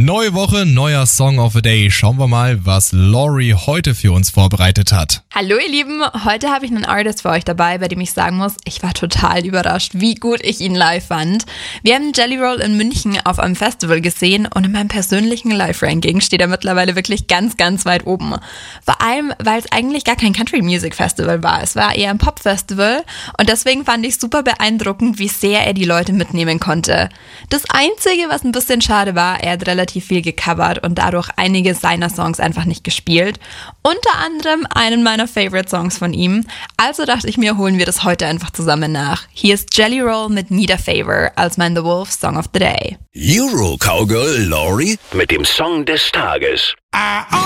Neue Woche, neuer Song of the Day. Schauen wir mal, was Lori heute für uns vorbereitet hat. Hallo ihr Lieben, heute habe ich einen Artist für euch dabei, bei dem ich sagen muss, ich war total überrascht, wie gut ich ihn live fand. Wir haben Jelly Roll in München auf einem Festival gesehen und in meinem persönlichen Live-Ranking steht er mittlerweile wirklich ganz, ganz weit oben. Vor allem, weil es eigentlich gar kein Country-Music-Festival war, es war eher ein Pop-Festival und deswegen fand ich super beeindruckend, wie sehr er die Leute mitnehmen konnte. Das Einzige, was ein bisschen schade war, er hat relativ viel gecovert und dadurch einige seiner Songs einfach nicht gespielt. Unter anderem einen meiner Favorite Songs von ihm. Also dachte ich mir, holen wir das heute einfach zusammen nach. Hier ist Jelly Roll mit Need a Favor als mein The Wolf Song of the Day. Euro Cowgirl Lori mit dem Song des Tages.